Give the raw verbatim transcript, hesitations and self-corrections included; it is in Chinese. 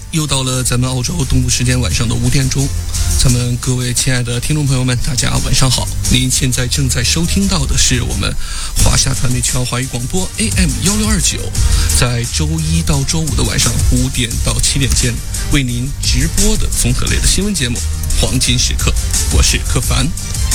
又到了咱们澳洲东部时间晚上的五点钟，咱们各位亲爱的听众朋友们，大家晚上好。您现在正在收听到的是我们华夏传媒全华语广播 A M 一六二九，在周一到周五的晚上五点到七点间为您直播的综合类的新闻节目《黄金时刻》，我是柯凡。